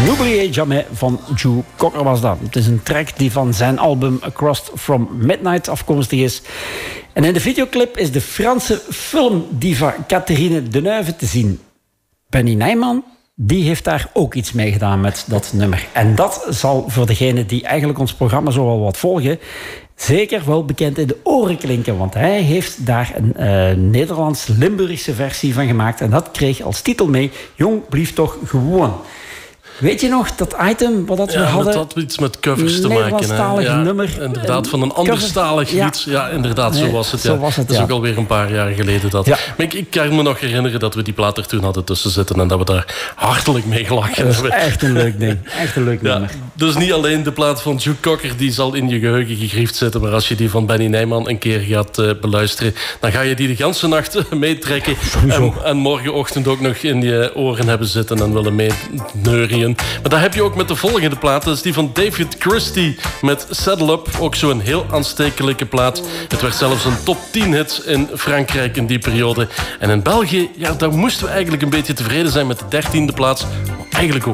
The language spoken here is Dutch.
N'oubliez jamais van Joe Cocker was dat. Het is een track die van zijn album Across from Midnight afkomstig is. En in de videoclip is de Franse filmdiva Catherine Deneuve te zien. Benny Nijman, die heeft daar ook iets mee gedaan met dat nummer. En dat zal voor degenen die eigenlijk ons programma zo wel wat volgen, zeker wel bekend in de oren klinken. Want hij heeft daar een Nederlands-Limburgse versie van gemaakt. En dat kreeg als titel mee Jong blief toch gewoon. Weet je nog, dat item wat we hadden? Dat had iets met covers te maken. Nederlandstalig nummer. Inderdaad, van een anderstalig lied. Ja, inderdaad, zo was het. Zo was het, dat is ook alweer een paar jaar geleden. Dat. Ja. Maar ik kan me nog herinneren dat we die plaat er toen hadden tussen zitten en dat we daar hartelijk mee gelachen hebben. Dat is echt een leuk ding. Echt een leuk nummer. Dus niet alleen de plaat van Joe Cocker, die zal in je geheugen gegriefd zitten, maar als je die van Benny Nijman een keer gaat beluisteren, dan ga je die de ganse nacht meetrekken. En morgenochtend ook nog in je oren hebben zitten en willen meeneurien. Maar dat heb je ook met de volgende plaat. Dat is die van David Christie met Saddle Up. Ook zo'n heel aanstekelijke plaat. Het werd zelfs een top 10 hit in Frankrijk in die periode. En in België, daar moesten we eigenlijk een beetje tevreden zijn met de 13e plaats. Maar eigenlijk ook